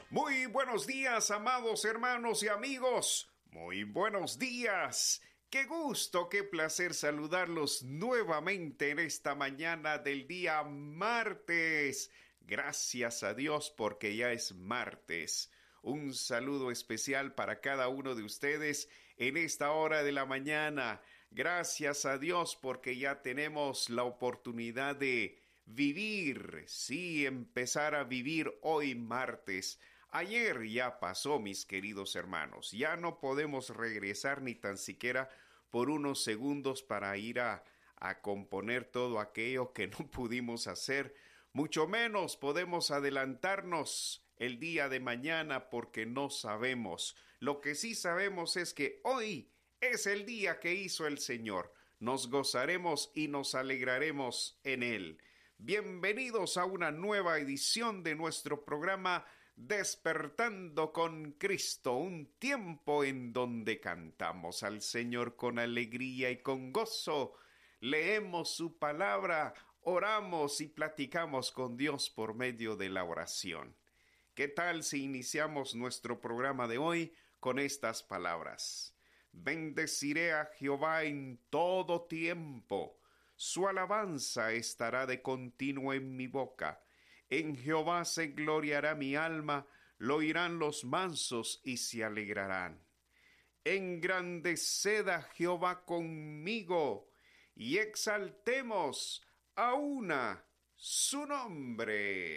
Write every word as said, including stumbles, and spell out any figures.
Muy buenos días, amados hermanos y amigos. Muy buenos días. Qué gusto, qué placer saludarlos nuevamente en esta mañana del día martes. Gracias a Dios porque ya es martes. Un saludo especial para cada uno de ustedes en esta hora de la mañana. Gracias a Dios porque ya tenemos la oportunidad de vivir, sí, empezar a vivir hoy martes. Ayer ya pasó, mis queridos hermanos. Ya no podemos regresar ni tan siquiera por unos segundos para ir a, a componer todo aquello que no pudimos hacer. Mucho menos podemos adelantarnos el día de mañana porque no sabemos. Lo que sí sabemos es que hoy es el día que hizo el Señor. Nos gozaremos y nos alegraremos en Él. Bienvenidos a una nueva edición de nuestro programa Despertando con Cristo, un tiempo en donde cantamos al Señor con alegría y con gozo, leemos su palabra, oramos y platicamos con Dios por medio de la oración. ¿Qué tal si iniciamos nuestro programa de hoy con estas palabras? Bendeciré a Jehová en todo tiempo, su alabanza estará de continuo en mi boca. En Jehová se gloriará mi alma, lo oirán los mansos y se alegrarán. Engrandeced a Jehová conmigo, y exaltemos a una su nombre.